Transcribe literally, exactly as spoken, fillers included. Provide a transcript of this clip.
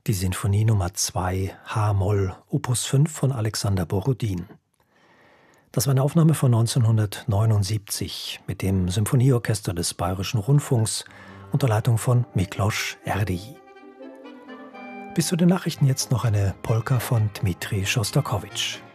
Die Sinfonie Nummer zwei H-Moll, Opus fünf von Alexander Borodin. Das war eine Aufnahme von neunzehnhundertneunundsiebzig mit dem Symphonieorchester des Bayerischen Rundfunks unter Leitung von Miklos Erdei. Bis zu den Nachrichten jetzt noch eine Polka von Dmitri Schostakowitsch.